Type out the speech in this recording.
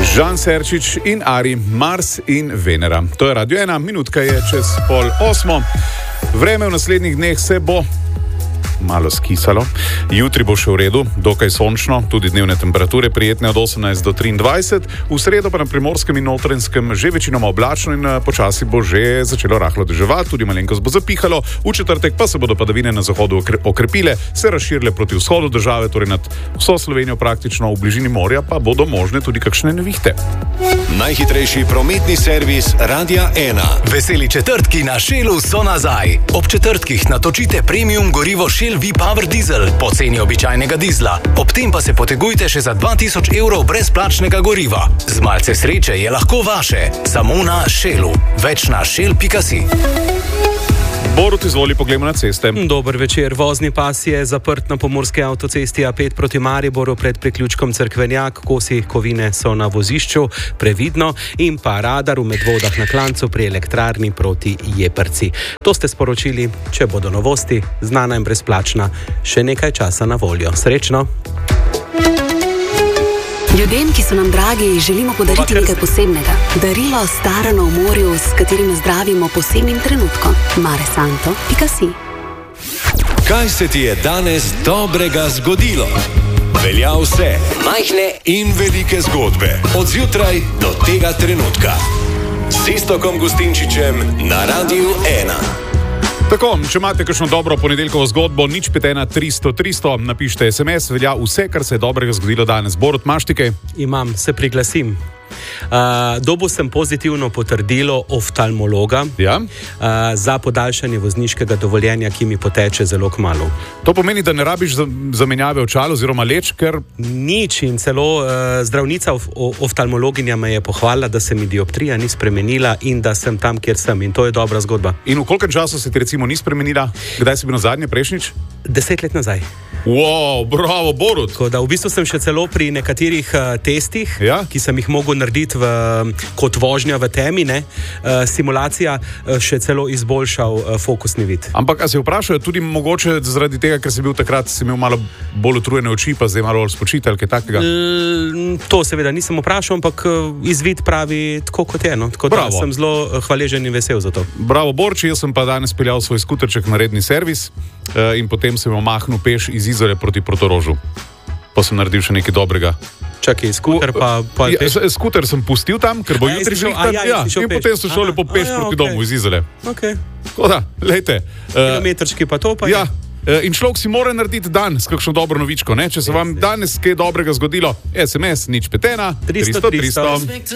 Žan Serčič in Ari, Mars in Venera. To je Radio 1, minutka je čez 7:30. Vreme v naslednjih dneh se bo malo skisalo. Jutri bo še v redu, dokaj sončno, tudi dnevne temperature prijetne od 18 do 23. V sredo pa na Primorskem in Notranjskem že večinoma oblačno in počasi bo že začelo rahlo deževati, tudi malenkost bo zapihalo. V četrtek pa se bodo padavine na zahodu okrepile, se razširile proti vzhodu države, torej nad vso Slovenijo praktično, v bližini morja pa bodo možne tudi kakšne nevihte. Najhitrejši prometni servis Radia 1. Veseli četrtki na Shellu so nazaj. Ob četrtkih natočite premium gorivo Shell V-Power Diesel po ceni običajnega dizla. Ob tem pa se potegujte še za 2000 evrov brezplačnega goriva. Z malce sreče je lahko vaše. Samo na Shellu. Več na shell.si. Borut, izvoli, poglejmo na ceste. Dober večer. Vozni pas je zaprt na pomurski avtocesti A5 proti Mariboru pred priključkom Cerkvenjak. Kosi kovine so na vozišču, previdno, in pa radar v Medvodah na Klancu pri elektrarni proti Jeprci. To ste sporočili, če bodo novosti, znana in brezplačna, še nekaj časa na voljo. Srečno! Ljudem, ki so nam dragi, želimo podariti nekaj posebnega. Darilo starano v morju, s katerim zdravimo posebnim trenutkom. Maresanto.si. Kaj se ti je danes dobrega zgodilo? Velja vse, majhne in velike zgodbe, od zjutraj do tega trenutka. S Iztokom Gustinčičem na Radiu 1. Tako, če imate kakšno dobro ponedeljkovo zgodbo, 051 300 300, napišite SMS, velja vse, kar se je dobrega zgodilo danes. Borut, imaš ti kaj? Imam, se priglasim. Dobil sem pozitivno potrdilo oftalmologa za podaljšanje vozniškega dovoljenja, ki mi poteče zelo kmalu. To pomeni, da ne rabiš zamenjave očal oziroma leč, ker... Nič, in celo zdravnica oftalmologinja me je pohvalila, da se mi dioptrija ni spremenila in da sem tam, kjer sem, in to je dobra zgodba. In v kolkem času se ti recimo ni spremenila? Kdaj si bil zadnje, prejšnjič? 10 let nazaj. Wow, bravo, Borut! Tako da v bistvu sem še celo pri nekaterih testih, ki sem jih mogel narediti kot vožnja v temi, simulacija, še celo izboljšal fokusni vid. Ampak a se vprašajo tudi mogoče zaradi tega, ker si bil takrat, si imel malo bolj utrujene oči, pa zdaj malo spočiti ali kaj takega? To seveda nisem vprašal, ampak izvid pravi tako kot je. Tako da sem zelo hvaležen in vesel za to. Bravo, Borči, jaz sem pa danes peljal svoj skuterček na redni servis in potem sem omahnil peš iz Izole proti Portorožu. Pa sem naredil še nekaj dobrega. Čakaj, skuter pa peš? Skuter sem pustil tam, ker bo jutri žihtan, in potem sem šel lepo peš proti domu iz Izole. Tako da, lejte. Kilometrčki pa to pa je. In človek si mora narediti dan s kakšno dobro novičko, ne? Če se vam danes kaj dobrega zgodilo, SMS 051 300 300.